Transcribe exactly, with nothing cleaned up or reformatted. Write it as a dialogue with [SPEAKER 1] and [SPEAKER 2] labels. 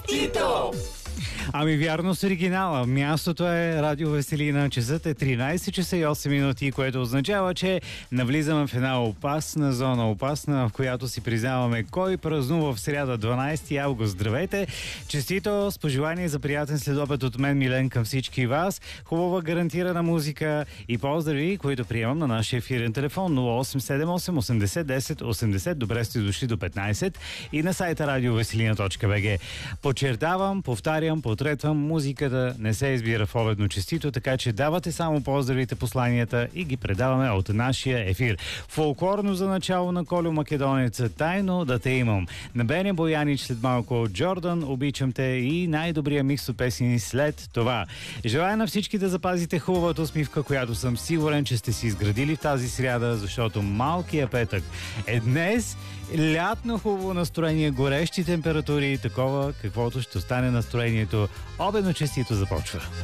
[SPEAKER 1] Честито!
[SPEAKER 2] Ами вярно с оригинала. Мястото е Радио Веселина. Часът е тринайсет часа и осем минути, което означава, че навлизаме в една опасна зона. Опасна, в която си признаваме кой празнува в сряда дванайсети август. Здравейте! Честито! С пожелание за приятен следобед от мен, Милен, към всички вас. Хубава гарантирана музика и поздрави, които приемам на нашия ефирен телефон нула осем седем осем осемдесет десет осемдесет. Добре сте дошли до петнайсет и на сайта радиовеселина точка би джи. Подчертавам, повтарям, потретвам, музиката не се избира в обедно честито, така че давате само поздравите, посланията и ги предаваме от нашия ефир. Фолклорно за начало на Колю Македонеца, тайно да те имам. На Бене Боянич след малко, Джордан, обичам те и най-добрия микс от песни след това. Желая на всички да запазите хубавата усмивка, която съм сигурен, че сте си изградили в тази сряда, защото малкият петък е днес. Лятно хубаво настроение, горещи температури и такова, каквото ще остане настроението. Обедно честито започва.